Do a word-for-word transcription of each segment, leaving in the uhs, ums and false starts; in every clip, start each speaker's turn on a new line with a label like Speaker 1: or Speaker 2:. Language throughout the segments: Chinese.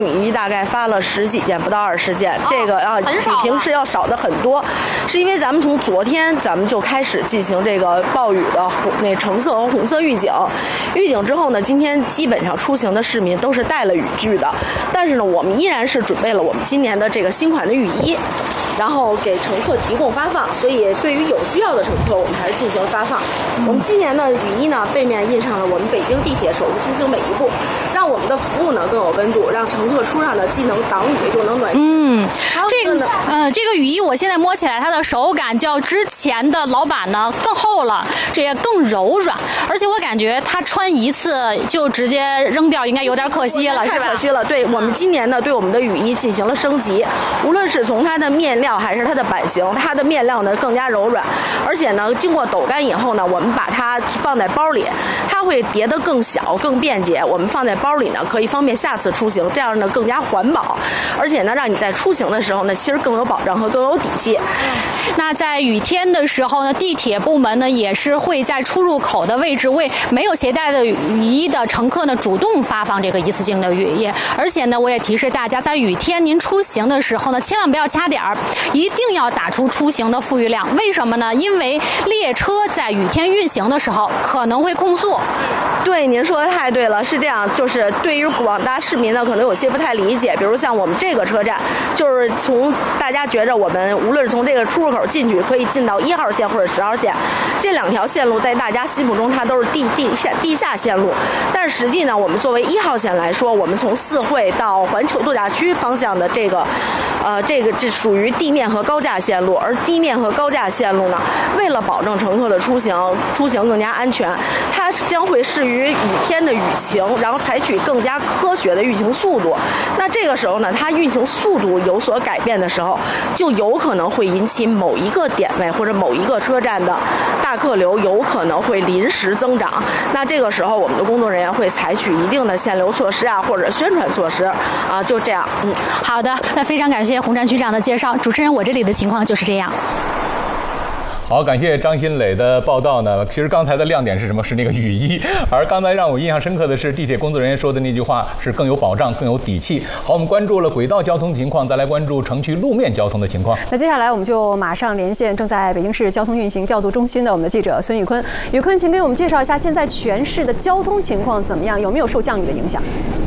Speaker 1: 雨衣大概发了十几件，不到二十件，这个啊比平时要少的很多，是因为咱们从昨天咱们就开始进行这个暴雨的那橙色和红色预警，预警之后呢，今天基本上出行的市民都是带了雨具的，但是呢，我们依然是准备了我们今年的这个新款的雨衣，然后给乘客提供发放，所以对于有需要的乘客，我们还是进行发放。我们今年的雨衣呢，背面印上了我们北京地铁首次出行每一步，让我们的服务呢更有温度，让乘客出上呢既能挡雨又能暖心。
Speaker 2: 嗯，这个呢，呃，这个雨衣我现在摸起来，它的手感较之前的老版呢更厚了，这也更柔软，而且我感觉它穿一次就直接扔掉，应该有点可惜了，是吧？
Speaker 1: 太可惜了。对，我们今年呢，对我们的雨衣进行了升级，无论是从它的面料还是它的版型，它的面料呢更加柔软，而且呢，经过抖干以后呢，我们把它放在包里，它会叠得更小、更便捷。我们放在包里呢，可以方便下次出行，这样呢更加环保，而且呢，让你在出行的时候呢，其实更有保障和更有底气。
Speaker 2: 那在雨天的时候呢，地铁部门呢也是会在出入口的位置为没有携带的雨衣的乘客呢主动发放这个一次性的雨衣，而且呢，我也提示大家，在雨天您出行的时候呢，千万不要掐点儿，一定要打出出行的富裕量。为什么呢？因为列车在雨天运行的时候可能会控速。
Speaker 1: 对，您说的太对了，是这样，就是对于广大市民呢，可能有些不太理解。比如像我们这个车站，就是从大家觉着我们无论是从这个出入口进去，可以进到一号线或者十号线，这两条线路在大家心目中它都是地地下地下线路。但是实际呢，我们作为一号线来说，我们从四惠到环球度假区方向的这个，呃，这个这属于地面和高架线路，而地面和高架线路呢，为了保证乘客的出行出行更加安全，它将会适于雨天的雨情，然后采取更加科学的运行速度。那这个时候呢，它运行速度有所改变的时候，就有可能会引起某一个点位或者某一个车站的大客流有可能会临时增长。那这个时候，我们的工作人员会采取一定的限流措施啊，或者宣传措施啊，就这样。嗯，
Speaker 2: 好的，那非常感谢洪站区长的介绍。主持人，我这里的情况就是这样。
Speaker 3: 好，感谢张新磊的报道呢。其实刚才的亮点是什么？是那个雨衣。而刚才让我印象深刻的是地铁工作人员说的那句话，是更有保障、更有底气。好，我们关注了轨道交通情况，再来关注城区路面交通的情况。
Speaker 4: 那接下来我们就马上连线正在北京市交通运行调度中心的我们的记者孙宇坤。宇坤，请给我们介绍一下现在全市的交通情况怎么样？有没有受降雨的影响？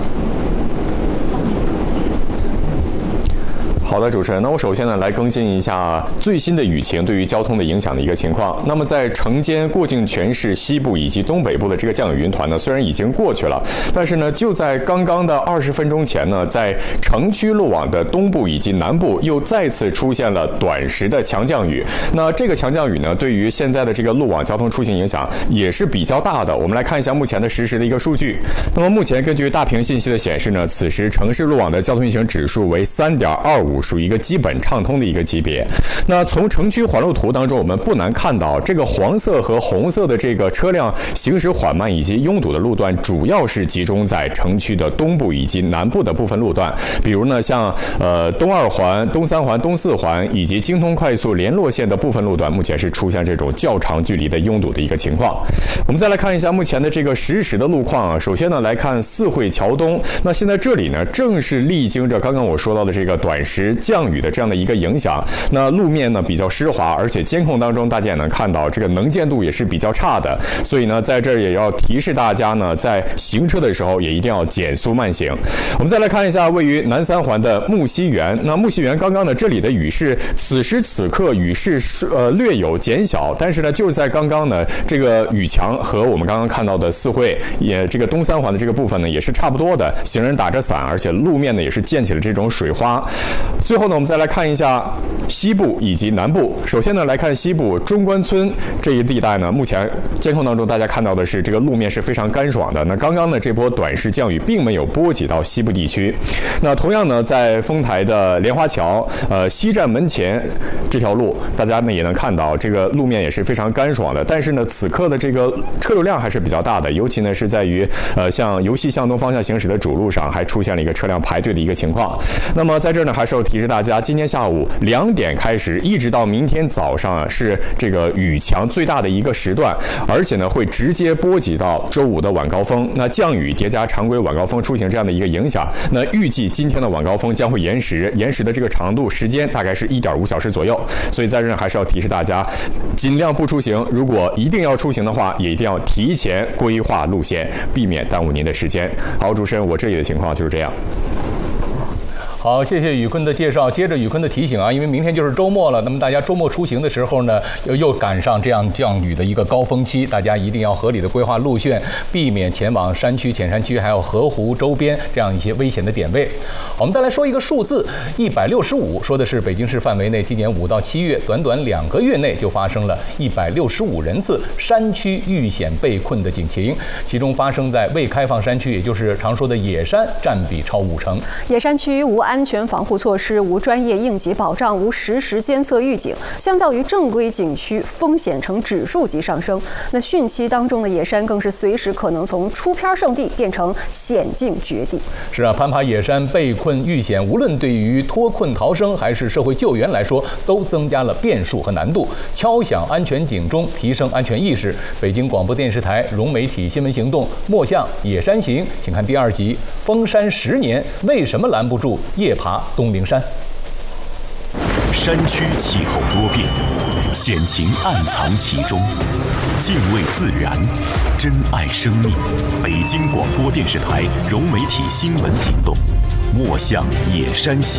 Speaker 5: 好的，主持人，那我首先呢来更新一下最新的雨情对于交通的影响的一个情况。那么在城间过境全市西部以及东北部的这个降雨云团呢，虽然已经过去了，但是呢就在刚刚的二十分钟前呢，在城区路网的东部以及南部又再次出现了短时的强降雨。那这个强降雨呢，对于现在的这个路网交通出行影响也是比较大的。我们来看一下目前的实时的一个数据。那么目前根据大屏信息的显示呢，此时城市路网的交通运行指数为 三点二五，属于一个基本畅通的一个级别。那从城区环路图当中，我们不难看到，这个黄色和红色的这个车辆行驶缓慢以及拥堵的路段，主要是集中在城区的东部以及南部的部分路段。比如呢，像呃东二环、东三环、东四环以及京通快速联络线的部分路段，目前是出现这种较长距离的拥堵的一个情况。我们再来看一下目前的这个实时的路况啊。首先呢，来看四惠桥东，那现在这里呢，正是历经着刚刚我说到的这个短时降雨的这样的一个影响，那路面呢比较湿滑，而且监控当中大家也能看到这个能见度也是比较差的，所以呢在这儿也要提示大家呢，在行车的时候也一定要减速慢行。我们再来看一下位于南三环的木樨园，那木樨园刚刚呢这里的雨势此时此刻雨势呃略有减小，但是呢就是在刚刚呢这个雨强和我们刚刚看到的四惠也这个东三环的这个部分呢也是差不多的，行人打着伞，而且路面呢也是溅起了这种水花。最后呢我们再来看一下西部以及南部。首先呢来看西部中关村这一地带呢，目前监控当中大家看到的是这个路面是非常干爽的，那刚刚呢这波短时降雨并没有波及到西部地区。那同样呢在丰台的莲花桥呃西站门前这条路，大家呢也能看到这个路面也是非常干爽的，但是呢此刻的这个车流量还是比较大的，尤其呢是在于呃向由西向东方向行驶的主路上还出现了一个车辆排队的一个情况。那么在这儿呢还是要提提示大家，今天下午两点开始，一直到明天早上啊，是这个雨强最大的一个时段，而且呢会直接波及到周五的晚高峰。那降雨叠加常规晚高峰出行这样的一个影响，那预计今天的晚高峰将会延时，延时的这个长度时间大概是一点五小时左右。所以在这还是要提示大家，尽量不出行。如果一定要出行的话，也一定要提前规划路线，避免耽误您的时间。好，主持人，我这里的情况就是这样。
Speaker 3: 好，谢谢宇坤的介绍。接着宇坤的提醒啊，因为明天就是周末了，那么大家周末出行的时候呢，又又赶上这样降雨的一个高峰期，大家一定要合理的规划路线，避免前往山区、浅山区还有河湖周边这样一些危险的点位。我们再来说一个数字，一百六十五，说的是北京市范围内今年五到七月短短两个月内就发生了一百六十五人次山区遇险被困的警情，其中发生在未开放山区，也就是常说的野山，占比超五成。
Speaker 4: 野山区无安全防护措施，无专业应急保障，无实时监测预警，相较于正规景区，风险呈指数级上升。那汛期当中的野山更是随时可能从出片圣地变成险境绝地。
Speaker 3: 是啊，攀爬野山被困遇险，无论对于脱困逃生还是社会救援来说，都增加了变数和难度。敲响安全警钟，提升安全意识。北京广播电视台融媒体新闻行动莫向野山行，请看第二集：封山十年，为什么拦不住夜爬东陵山？
Speaker 6: 山区气候多变，险情暗藏其中。敬畏自然，珍爱生命。北京广播电视台融媒体新闻行动，莫向野山行。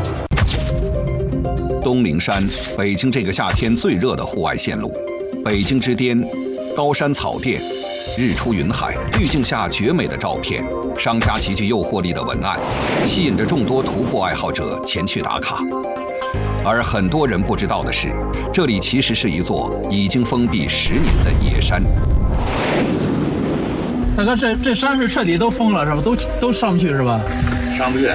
Speaker 7: 东陵山，北京这个夏天最热的户外线路。北京之巅，高山草甸，日出云海，滤镜下绝美的照片，商家极具诱惑力的文案，吸引着众多徒步爱好者前去打卡。而很多人不知道的是，这里其实是一座已经封闭十年的野山。
Speaker 8: 大哥，这这山是彻底都封了是吧？都都上不去是吧？
Speaker 9: 上不去。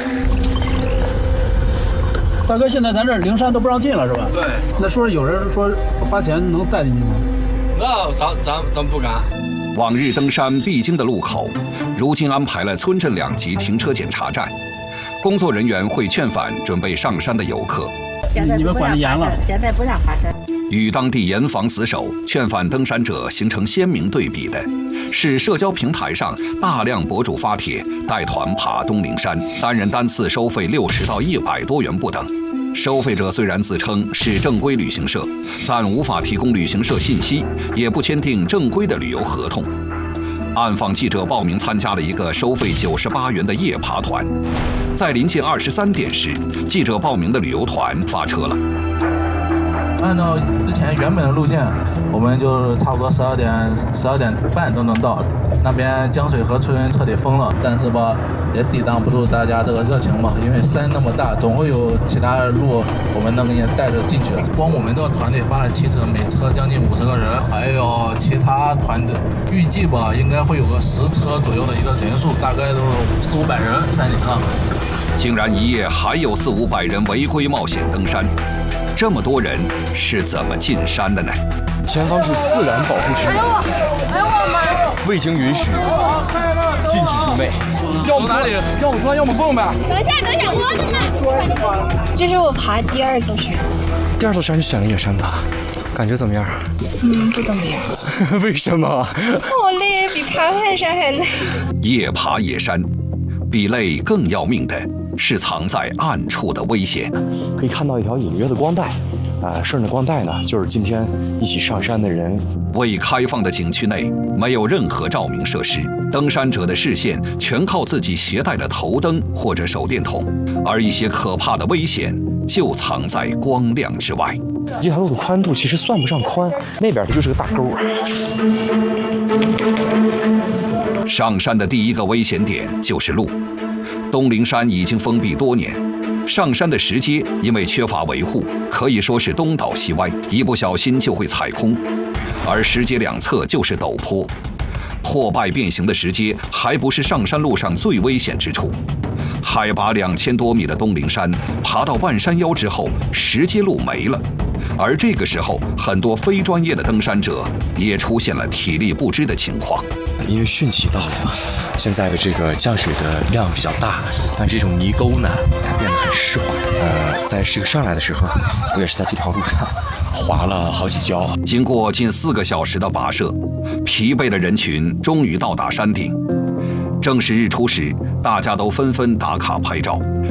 Speaker 8: 大哥，现在咱这灵山都不让进了是吧？
Speaker 9: 对。
Speaker 8: 那说有人说花钱能带进去吗？
Speaker 9: 那咱咱咱不敢。
Speaker 7: 往日登山必经的路口，如今安排了村镇两级停车检查站，工作人员会劝返准备上山的游客。
Speaker 8: 你们管得严了，
Speaker 10: 现在不让爬山。
Speaker 7: 与当地严防死守、劝返登山者形成鲜明对比的，是社交平台上大量博主发帖带团爬东陵山，单人单次收费六十到一百多元不等。收费者虽然自称是正规旅行社，但无法提供旅行社信息，也不签订正规的旅游合同。暗访记者报名参加了一个收费九十八元的夜爬团，在临近二十三点时，记者报名的旅游团发车了。
Speaker 11: 按照之前原本的路线，我们就差不多十二点、十二点半都能到。那边江水河村彻底封了，但是吧，也抵挡不住大家这个热情嘛。因为山那么大，总会有其他的路我们能给你带着进去。光我们这个团队发了七车，每车将近五十个人，还有其他团队，预计吧应该会有个十车左右的一个人数，大概都是四五百人山顶上。
Speaker 7: 竟然一夜还有四五百人违规冒险登山，这么多人是怎么进山的呢？
Speaker 12: 前方是自然保护区，
Speaker 10: 哎呦我，哎呦我妈！
Speaker 12: 未经允许，禁止入内。要么哪里？要么钻，要么蹦呗。
Speaker 10: 等一下，等一下，我的妈！这是我爬第二座山。
Speaker 12: 第二座山是选了野山吧？感觉怎么样？
Speaker 10: 嗯，不怎么样。
Speaker 12: 为什么？
Speaker 10: 好累，比爬泰山还累。
Speaker 7: 夜爬野山，比累更要命的是藏在暗处的危险。
Speaker 12: 可以看到一条隐约的光带。啊，顺着光带呢，就是今天一起上山的人。
Speaker 7: 未开放的景区内没有任何照明设施，登山者的视线全靠自己携带的头灯或者手电筒，而一些可怕的危险就藏在光亮之外。
Speaker 12: 这条路的宽度其实算不上宽，那边就是个大沟。
Speaker 7: 上山的第一个危险点就是路。东陵山已经封闭多年。上山的石阶因为缺乏维护，可以说是东倒西歪，一不小心就会踩空。而石阶两侧就是陡坡，破败变形的石阶还不是上山路上最危险之处。海拔两千多米的东陵山，爬到半山腰之后，石阶路没了， 而这个时候，很多非专业的登山者也出现了体力不支的情况。
Speaker 12: 因为汛期到了嘛，现在的这个降水的量比较大，但这种泥沟呢，它变得很湿滑。呃，在这个上来的时候，我也是在这条路上滑了好几跤。
Speaker 7: 经过近四个小时的跋涉，疲惫的人群终于到达山顶。正是日出时，大家都纷纷打卡拍照，